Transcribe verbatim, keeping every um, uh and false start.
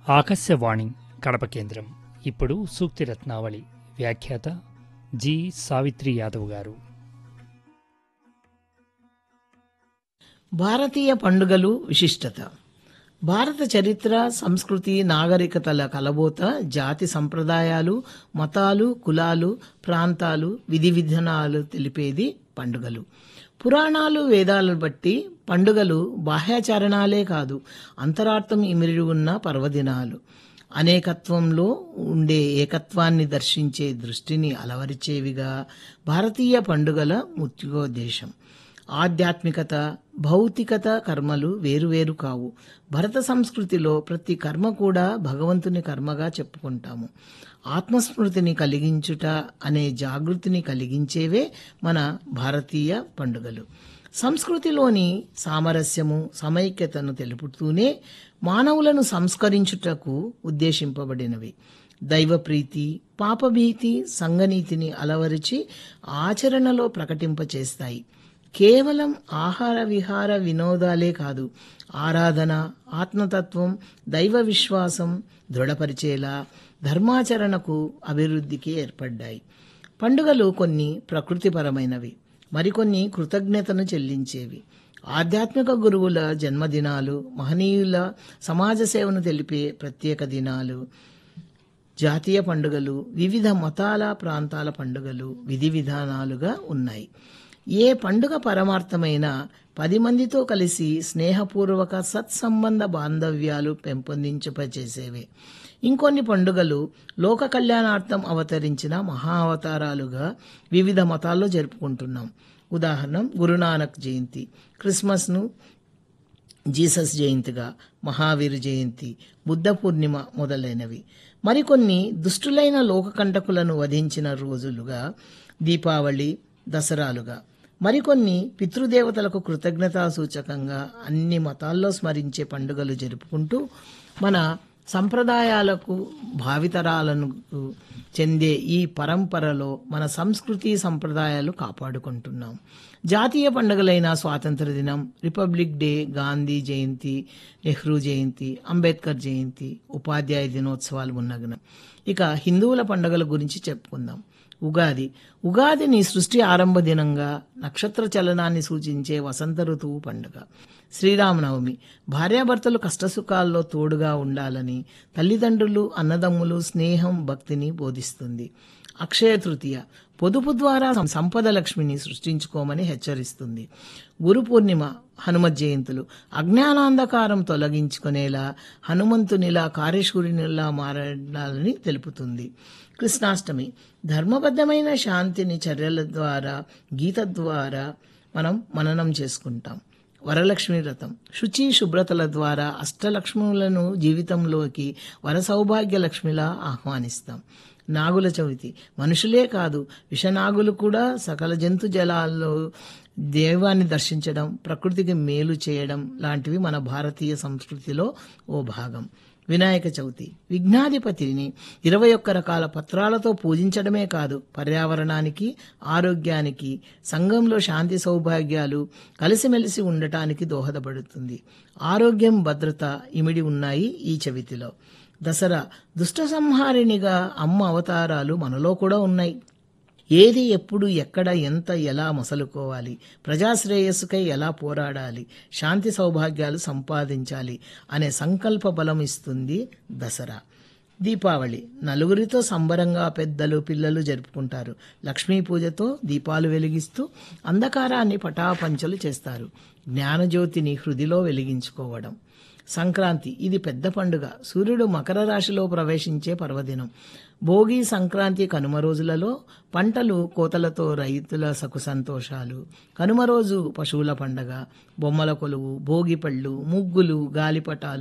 ఆకాశవాణి కడప కేంద్రం. ఇప్పుడు సూక్తి రత్నావళి. వ్యాఖ్యాత జి సావిత్రి యాదవ్ గారు. భారతీయ పండుగలు విశిష్టత. భారత చరిత్ర, సంస్కృతి, నాగరికతల కలబోత జాతి సంప్రదాయాలు, మతాలు, కులాలు, ప్రాంతాలు, విధి విధానాలు తెలిపేది పండుగలు. పురాణాలు, వేదాలను బట్టి పండుగలు బాహ్యాచరణాలే కాదు, అంతరార్థం ఇమిడి ఉన్న పర్వదినాలు. అనేకత్వంలో ఉండే ఏకత్వాన్ని దర్శించే దృష్టిని అలవరిచేవిగా భారతీయ పండుగల ముఖ్యోద్దేశం. ఆధ్యాత్మికత, భౌతికత కర్మలు వేరువేరు కావు. భరత సంస్కృతిలో ప్రతి కర్మ కూడా భగవంతుని కర్మగా చెప్పుకుంటాము. ఆత్మస్మృతిని కలిగించుట అనే జాగృతిని కలిగించేవే మన భారతీయ పండుగలు. సంస్కృతిలోని సామరస్యము, సమైక్యతను తెలుపుతూనే మానవులను సంస్కరించుటకు ఉద్దేశింపబడినవి. దైవప్రీతి, పాపభీతి, సంఘనీతిని అలవరిచి ఆచరణలో ప్రకటింపచేస్తాయి. కేవలం ఆహార విహార వినోదాలే కాదు, ఆరాధన, ఆత్మతత్వం, దైవ విశ్వాసం దృఢపరిచేలా ధర్మాచరణకు, అభివృద్ధికి ఏర్పడ్డాయి. పండుగలు కొన్ని ప్రకృతిపరమైనవి, మరికొన్ని కృతజ్ఞతను చెల్లించేవి. ఆధ్యాత్మిక గురువుల జన్మదినాలు, మహనీయుల సమాజ సేవను తెలిపే ప్రత్యేక దినాలు. జాతీయ పండుగలు వివిధ మతాల, ప్రాంతాల పండుగలు, విధి విధానాలుగా ఉన్నాయి. ఏ పండుగ పరమార్థమైన పది మందితో కలిసి స్నేహపూర్వక సత్సంబంధ బాంధవ్యాలు పెంపొందించపచేసేవే. ఇంకొన్ని పండుగలు లోక కళ్యాణార్థం అవతరించిన మహా అవతారాలుగా వివిధ మతాల్లో జరుపుకుంటున్నాం. ఉదాహరణ గురునానక్ జయంతి, క్రిస్మస్ను జీసస్ జయంతిగా, మహావీర్ జయంతి, బుద్ధ పూర్ణిమ మొదలైనవి. మరికొన్ని దుష్టులైన లోకకంటకులను వధించిన రోజులుగా దీపావళి, దసరాలుగా. మరికొన్ని పితృదేవతలకు కృతజ్ఞతా సూచకంగా అన్ని మతాల్లో స్మరించే పండుగలు జరుపుకుంటూ మన సంప్రదాయాలకు, భావితరాలకు చెందే ఈ పరంపరలో మన సంస్కృతి సంప్రదాయాలు కాపాడుకుంటున్నాం. జాతీయ పండుగలైన స్వాతంత్ర దినం, రిపబ్లిక్ డే, గాంధీ జయంతి, నెహ్రూ జయంతి, అంబేద్కర్ జయంతి, ఉపాధ్యాయ దినోత్సవాలు ఉన్నగనం. ఇక హిందువుల పండుగల గురించి చెప్పుకుందాం. ఉగాది. ఉగాదిని సృష్టి ఆరంభ దినంగా, నక్షత్ర చలనాన్ని సూచించే వసంత ఋతువు పండుగ. శ్రీరామనవమి. భార్యాభర్తలు కష్టసుఖాల్లో తోడుగా ఉండాలని తల్లిదండ్రులు, అన్నదమ్ములు స్నేహం, భక్తిని బోధిస్తుంది. అక్షయ తృతీయ. పొదుపు ద్వారా సంపద లక్ష్మిని సృష్టించుకోమని హెచ్చరిస్తుంది. గురు పూర్ణిమ, హనుమత్ జయంతులు. అజ్ఞానాంధకారం తొలగించుకునేలా, హనుమంతునిలా, కార్యశూరునిలా మారాలని తెలుపుతుంది. కృష్ణాష్టమి. ధర్మబద్ధమైన శాంతిని చర్యల ద్వారా, గీత ద్వారా మనం మననం చేసుకుంటాం. వరలక్ష్మి వ్రతం. శుచి శుభ్రతల ద్వారా అష్టలక్ష్ములను జీవితంలోకి వర సౌభాగ్య లక్ష్మిలా ఆహ్వానిస్తాం. నాగుల చవితి. మనుషులే కాదు, విషనాగులు కూడా సకల జంతు జలాల్లో దైవాన్ని దర్శించడం, ప్రకృతికి మేలు చేయడం లాంటివి మన భారతీయ సంస్కృతిలో ఓ భాగం. వినాయక చవితి. విఘ్నాధిపతిని ఇరవై ఒక్క రకాల పత్రాలతో పూజించడమే కాదు, పర్యావరణానికి, ఆరోగ్యానికి, సంఘంలో శాంతి సౌభాగ్యాలు కలిసిమెలిసి ఉండటానికి దోహదపడుతుంది. ఆరోగ్యం, భద్రత ఇమిడి ఉన్నాయి ఈ చవితిలో. దసరా. దుష్ట సంహారిణిగా అమ్మ అవతారాలు మనలో కూడా ఉన్నాయి. ఏది, ఎప్పుడు, ఎక్కడ, ఎంత, ఎలా మసలుకోవాలి, ప్రజాశ్రేయస్సుకై ఎలా పోరాడాలి, శాంతి సౌభాగ్యాలు సంపాదించాలి అనే సంకల్ప బలం ఇస్తుంది దసరా. దీపావళి. నలుగురితో సంబరంగా పెద్దలు, పిల్లలు జరుపుకుంటారు. లక్ష్మీ పూజతో దీపాలు వెలిగిస్తూ అంధకారాన్ని పటాపంచలు చేస్తారు. జ్ఞానజ్యోతిని హృదిలో వెలిగించుకోవడం. సంక్రాంతి. ఇది పెద్ద పండుగ. సూర్యుడు మకర రాశిలో ప్రవేశించే పర్వదినం. భోగి, సంక్రాంతి, కనుమ రోజులలో పంటలు కోతలతో రైతుల సకు సంతోషాలు. కనుమ రోజు పశువుల పండగ. బొమ్మల కొలువు, భోగి పళ్ళు, ముగ్గులు, గాలిపటాలు,